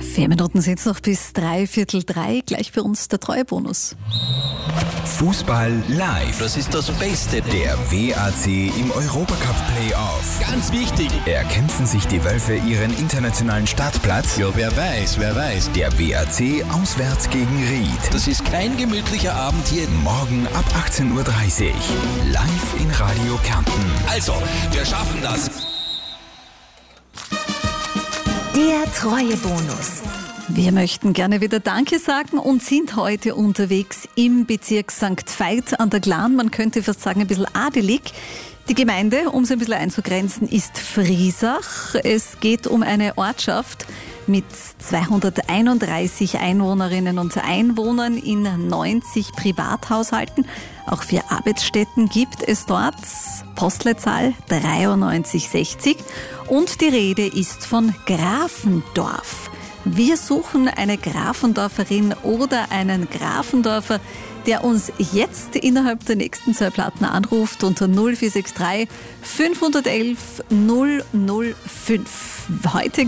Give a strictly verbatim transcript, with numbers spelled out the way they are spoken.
Vier Minuten sind es noch bis drei Viertel drei. Gleich bei uns der Treuebonus. Fußball live. Das ist das Beste. Der W A C im Europacup-Playoff. Ganz wichtig. Erkämpfen sich die Wölfe ihren internationalen Startplatz? Ja, wer weiß, wer weiß. Der W A C auswärts gegen Ried. Das ist kein gemütlicher Abend hier. Morgen ab achtzehn Uhr dreißig. Live in Radio Kärnten. Also, wir schaffen das. Der Treuebonus. Wir möchten gerne wieder Danke sagen und sind heute unterwegs im Bezirk Sankt Veit an der Glan. Man könnte fast sagen, ein bisschen adelig. Die Gemeinde, um es ein bisschen einzugrenzen, ist Friesach. Es geht um eine Ortschaft mit zweihunderteinunddreißig Einwohnerinnen und Einwohnern in neunzig Privathaushalten. Auch vier Arbeitsstätten gibt es dort. Postleitzahl dreiundneunzig sechzig. Und die Rede ist von Grafendorf. Wir suchen eine Grafendorferin oder einen Grafendorfer, der uns jetzt innerhalb der nächsten zwei Platten anruft unter null vier sechs drei fünf eins eins null null fünf. Heute